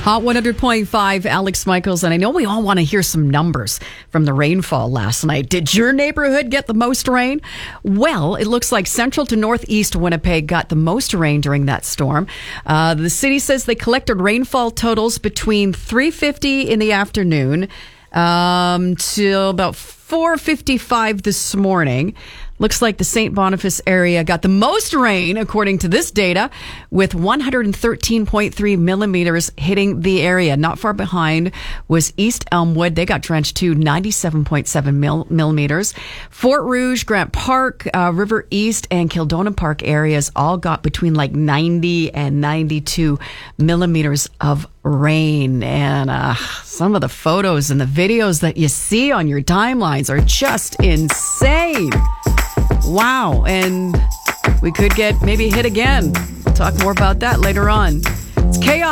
Hot 100.5, Alex Michaels. And I know we all want to hear some numbers from the rainfall last night. Did your neighborhood get the most rain? Well, it looks like central to northeast Winnipeg got the most rain during that storm. The city says they collected rainfall totals between 3:50 in the afternoon till about 4:55 this morning. Looks like the St. Boniface area got the most rain, according to this data, with 113.3 millimeters hitting the area. Not far behind was East Elmwood. They got drenched too, 97.7 millimeters. Fort Rouge, Grant Park, River East, and Kildonan Park areas all got between like 90 and 92 millimeters of rain. And some of the photos and the videos that you see on your timelines are just insane. Wow. And we could get maybe hit again. We'll talk more about that later on. It's chaos.